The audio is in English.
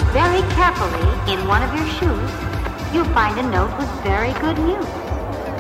very carefully in one of your shoes, you'll find a note with very good news.